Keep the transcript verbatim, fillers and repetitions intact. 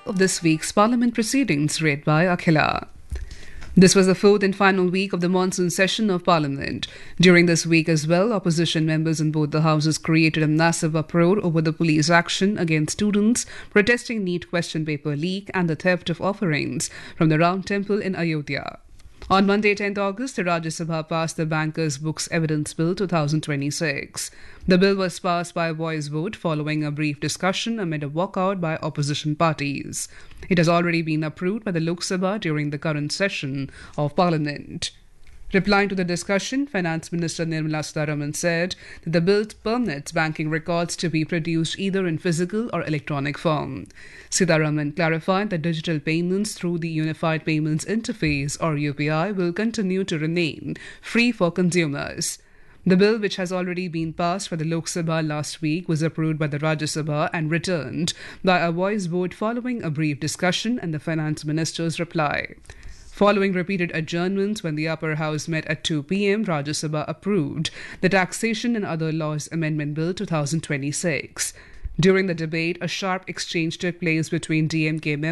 of this week's Parliament proceedings read by Akhila. This was the fourth and final week of the monsoon session of Parliament. During this week as well, opposition members in both the houses created a massive uproar over the police action against students protesting NEET question paper leak and the theft of offerings from the Ram Temple in Ayodhya. On Monday, tenth August, the Rajya Sabha passed the Bankers' Books Evidence Bill twenty twenty-six. The bill was passed by a voice vote following a brief discussion amid a walkout by opposition parties. It has already been approved by the Lok Sabha during the current session of Parliament. Replying to the discussion, Finance Minister Nirmala Sitharaman said that the bill permits banking records to be produced either in physical or electronic form. Sitharaman clarified that digital payments through the Unified Payments Interface or U P I will continue to remain free for consumers. The bill, which has already been passed by the Lok Sabha last week, was approved by the Rajya Sabha and returned by a voice vote following a brief discussion and the Finance Minister's reply. Following repeated adjournments when the upper house met at two p.m, Rajya Sabha approved the Taxation and Other Laws Amendment Bill twenty twenty-six. During the debate, a sharp exchange took place between D M K members